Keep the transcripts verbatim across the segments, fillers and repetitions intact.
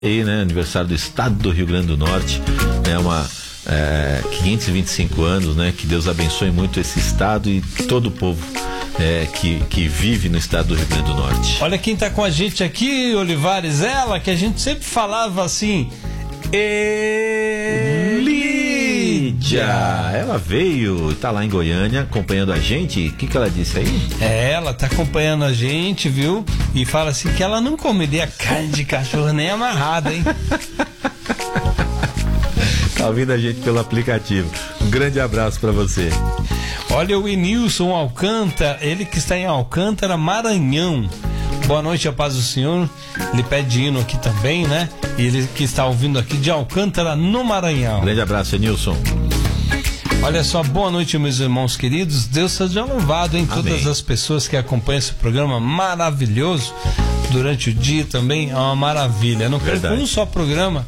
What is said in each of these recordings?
aí, né? Aniversário do estado do Rio Grande do Norte, né? Uma é, quinhentos e vinte e cinco anos, né? Que Deus abençoe muito esse estado e todo o povo é, que, que vive no estado do Rio Grande do Norte. Olha quem tá com a gente aqui, Olivares, ela que a gente sempre falava assim, Lídia, ela veio, tá lá em Goiânia acompanhando a gente. O que que ela disse aí? É, ela tá acompanhando a gente, viu? E fala assim que ela não comeria carne de cachorro nem amarrada, hein? Tá ouvindo a gente pelo aplicativo. Um grande abraço pra você. Olha o Enilson Alcântara, ele que está em Alcântara, Maranhão. Boa noite, a paz do Senhor. Ele pede hino aqui também, né? E ele que está ouvindo aqui de Alcântara, no Maranhão. Grande abraço, Enilson. Olha só, boa noite, meus irmãos queridos. Deus seja louvado em Amém. todas as pessoas que acompanham esse programa maravilhoso durante o dia também. É uma maravilha. Não perca um só programa.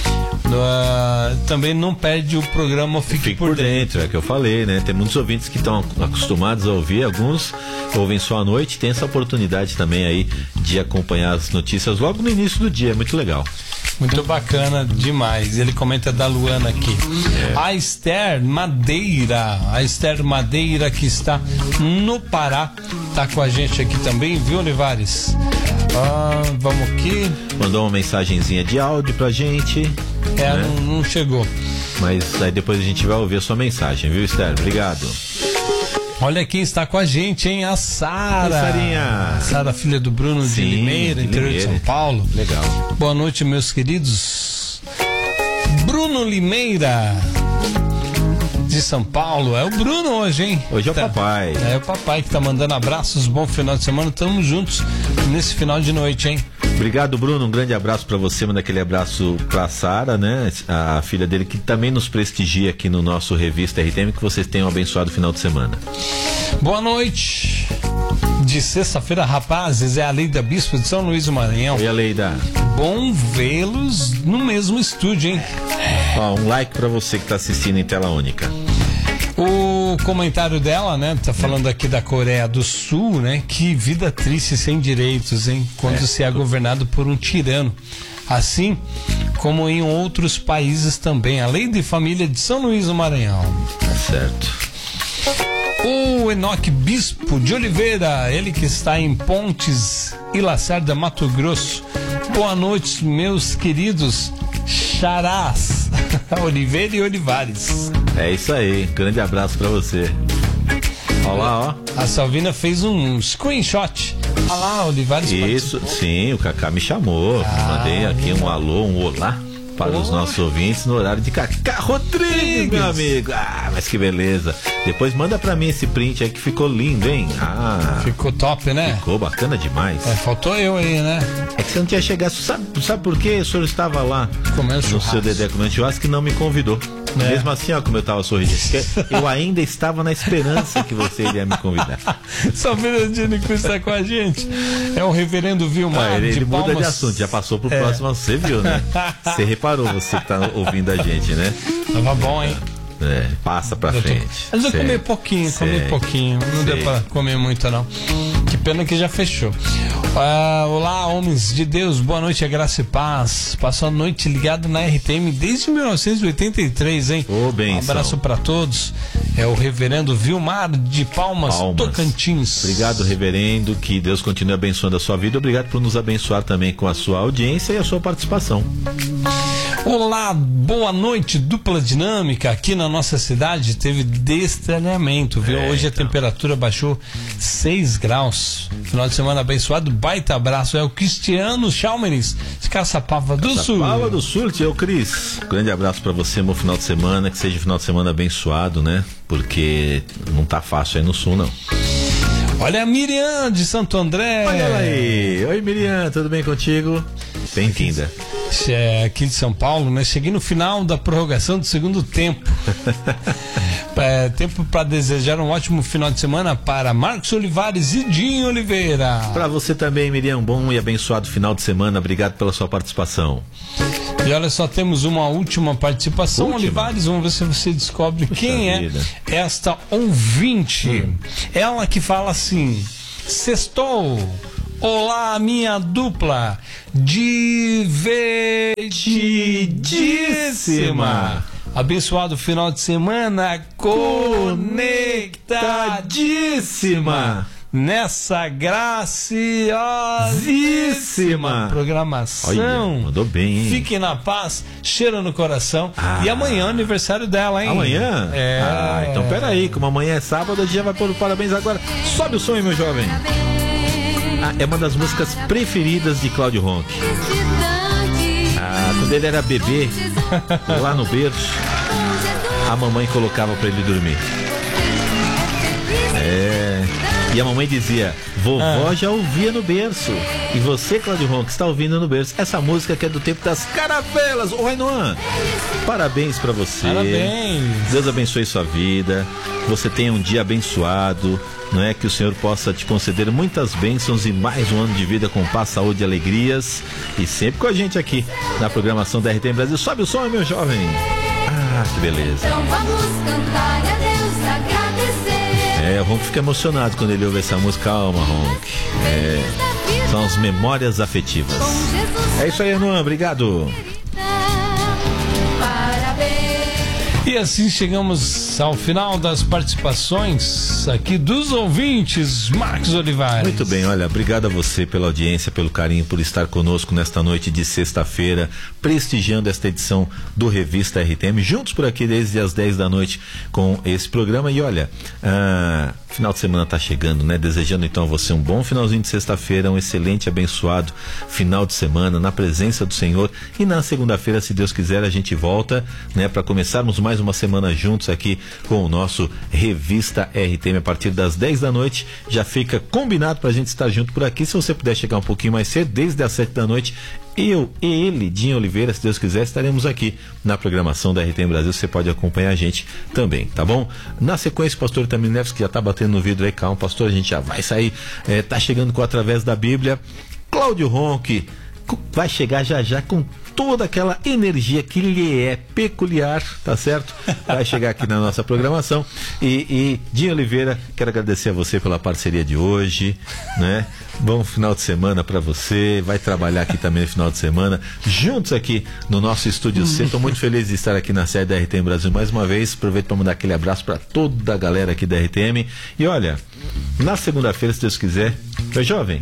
Uh, também não perde o programa Fique, Fique por, por dentro. dentro, é que eu falei, né? Tem muitos ouvintes que estão acostumados a ouvir, alguns ouvem só à noite, tem essa oportunidade também aí de acompanhar as notícias logo no início do dia, é muito legal. Muito bacana demais. Ele comenta da Luana aqui. É. A Esther Madeira, a Esther Madeira que está no Pará, tá com a gente aqui também, viu, Olivares? Ah, vamos aqui. Mandou uma mensagenzinha de áudio pra gente. É, né? não, não chegou. Mas aí depois a gente vai ouvir a sua mensagem, viu, Esther? Obrigado. Olha quem está com a gente, hein? A Sara. Sarinha. Sara, filha do Bruno. Sim, de Limeira, de interior Limeira. De São Paulo. Legal. Boa noite, meus queridos. Bruno Limeira, de São Paulo. É o Bruno hoje, hein? Hoje é o tá, papai. É o papai que tá mandando abraços. Bom final de semana. Tamo juntos nesse final de noite, hein? Obrigado, Bruno. Um grande abraço para você. Manda aquele abraço pra Sara, né? A filha dele, que também nos prestigia aqui no nosso Revista R T M. Que vocês tenham um abençoado final de semana. Boa noite. De sexta-feira, rapazes, é a Leida Bispo de São Luís do Maranhão. Oi, Leida. Bom vê-los no mesmo estúdio, hein? Ó, um like pra você que tá assistindo em tela única. O comentário dela, né? Tá falando aqui da Coreia do Sul, né? Que vida triste sem direitos, hein? Quando é, se é governado por um tirano. Assim como em outros países também. A Lei de Família de São Luís do Maranhão. Tá certo. O Enoque Bispo de Oliveira, ele que está em Pontes e Lacerda, Mato Grosso. Boa noite, meus queridos xarás, Oliveira e Olivares. É isso aí, grande abraço pra você. Olha lá, ó. A Salvina fez um screenshot. Olha lá, Olivares. Isso, participou. Sim, o Cacá me chamou. Ah, mandei aqui um alô, um olá para oh. os nossos ouvintes no horário de Cacá Rodrigues, meu amigo. Ah, mas que beleza. Depois manda pra mim esse print aí que ficou lindo, hein? Ah, ficou top, né? Ficou bacana demais. É, faltou eu aí, né? É que você não tinha chegado. Sabe, sabe por quê? O senhor estava lá comendo no churrasco. seu Dedé comendo churrasco que não me convidou. É. Mesmo assim, ó, como eu tava sorrindo, eu ainda estava na esperança que você iria me convidar. Salvina Dinico está com a gente. É o reverendo Vilmar. Ah, ele de ele muda Palmas. de assunto, já passou pro é. próximo, você viu, né? Você reparou, você que tá ouvindo a gente, né? Tava bom, hein? É, passa pra eu tô... frente. Mas eu comi pouquinho, comi pouquinho. Não Sei. deu pra comer muito, não. Que pena que já fechou. Uh, olá, homens de Deus, boa noite, a graça e paz. Passou a noite ligado na R T M desde mil novecentos e oitenta e três, hein? Ô, benção. Um abraço pra todos. É o reverendo Vilmar de Palmas, Palmas, Tocantins. Obrigado, reverendo, que Deus continue abençoando a sua vida. Obrigado por nos abençoar também com a sua audiência e a sua participação. Olá, boa noite, dupla dinâmica. Aqui na nossa cidade teve destralhamento, viu? É, Hoje então. a temperatura baixou seis graus. Final de semana abençoado, baita abraço. É o Cristiano Chalmeres, de Caçapava do Sul. Caçapava do Sul, tio Cris. Grande abraço pra você, meu final de semana. Que seja um final de semana abençoado, né? Porque não tá fácil aí no Sul, não. Olha a Miriam de Santo André. Olha ela aí. Oi, Miriam, tudo bem contigo? Bem-vinda. É, aqui de São Paulo, né? Cheguei no final da prorrogação do segundo tempo. É, tempo para desejar um ótimo final de semana para Marcos Olivares e Dinho Oliveira. Para você também, Miriam, um bom e abençoado final de semana. Obrigado pela sua participação. E olha só, temos uma última participação, Última. Olivares. Vamos ver se você descobre Puxa quem vida. é esta ouvinte. Hum. Ela que fala assim: sextou, Olá, minha dupla divertidíssima. Abençoado final de semana conectadíssima nessa graciosíssima programação. Olha, mandou bem, hein? Fiquem na paz, cheiro no coração. Ah. E amanhã é o aniversário dela, hein? Amanhã? É. Ah, então peraí, como amanhã é sábado, a gente já vai pôr o parabéns agora. Sobe o som aí, meu jovem. Ah, é uma das músicas preferidas de Cláudio Ronck. Ah, quando ele era bebê, lá no berço, a mamãe colocava pra ele dormir. É. E a mamãe dizia: vovó ah. já ouvia no berço. E você, Cláudio Ronck, está ouvindo no berço essa música que é do tempo das caravelas. Ô, Rainoan, parabéns pra você. Parabéns. Deus abençoe sua vida. Você tenha um dia abençoado. Não é? Que o Senhor possa te conceder muitas bênçãos e mais um ano de vida com paz, saúde e alegrias. E sempre com a gente aqui na programação da R T M Brasil. Sobe o som, meu jovem. Ah, que beleza. Então vamos cantar a Deus, agradecer. É, o Ronck fica emocionado quando ele ouve essa música. Calma, Ronck. É, são as memórias afetivas. É isso aí, Anuan. Obrigado. E assim chegamos ao final das participações aqui dos ouvintes. Marcos Olivares. Muito bem, olha, obrigado a você pela audiência, pelo carinho, por estar conosco nesta noite de sexta-feira, prestigiando esta edição do Revista R T M, juntos por aqui desde as dez da noite com esse programa. E olha, ah, final de semana está chegando, né? Desejando então a você um bom finalzinho de sexta-feira, um excelente, abençoado final de semana na presença do Senhor. E na segunda-feira, se Deus quiser, a gente volta, né, para começarmos mais uma semana juntos aqui com o nosso Revista R T M a partir das dez da noite. Já fica combinado pra gente estar junto por aqui. Se você puder chegar um pouquinho mais cedo, desde as sete da noite, eu e ele, Dinho Oliveira, se Deus quiser, estaremos aqui na programação da R T M Brasil. Você pode acompanhar a gente também, tá bom? Na sequência, o pastor Tamir Neves, que já tá batendo no vidro aí, calma, pastor, a gente já vai sair, é, tá chegando com Através da Bíblia. Cláudio Ronck vai chegar já já com toda aquela energia que lhe é peculiar, tá certo? Vai chegar aqui na nossa programação. E, e Dinho Oliveira, quero agradecer a você pela parceria de hoje, né? Bom final de semana pra você. Vai trabalhar aqui também no final de semana, juntos aqui no nosso Estúdio C. Tô muito feliz de estar aqui na sede da R T M Brasil mais uma vez. Aproveito para mandar aquele abraço para toda a galera aqui da R T M. E olha, na segunda-feira, se Deus quiser, meu jovem,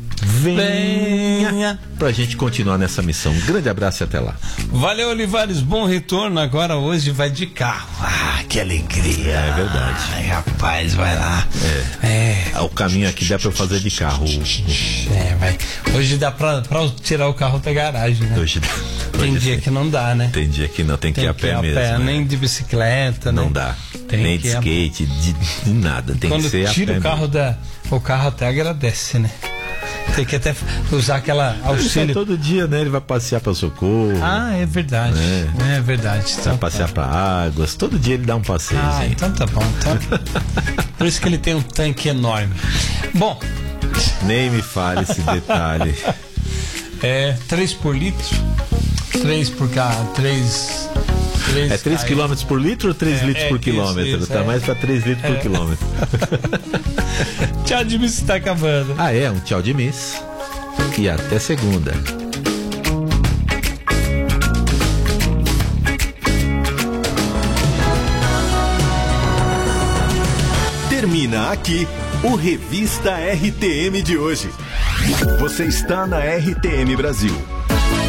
venha, venha pra gente continuar nessa missão. Um grande abraço e até lá. Valeu, Olivares, bom retorno. Agora hoje vai de carro. Ah, que alegria. É verdade. Ai, rapaz, vai lá. É. é. O caminho aqui dá pra eu fazer de carro. É, vai. Hoje dá pra, pra tirar o carro da garagem, né? Hoje, tem hoje dia sim. que não dá, né? Tem dia que não, tem, tem que ir a pé mesmo. Pé, né? Nem de bicicleta, não né? dá. Tem nem de skate, de, de nada. Tem Quando que ser a pé. Quando tira o carro da, o carro até agradece, né? Tem que até usar aquela auxílio. Todo dia, né? Ele vai passear para Socorro. Ah, é verdade. É, é verdade. Vai então, passear tá. para Águas. Todo dia ele dá um passeio. Ah, então tá bom. Então... Por isso que ele tem um tanque enorme. Bom. Nem me fale esse detalhe. É, três por litro. Três por carro. Três. É três quilômetros por litro ou três é, litros é, por isso, quilômetro? Isso, tá é. mais para três litros é. por quilômetro. Tchau de Miss está acabando. Ah, é? Um tchau de Miss. E até segunda. Termina aqui o Revista R T M de hoje. Você está na R T M Brasil.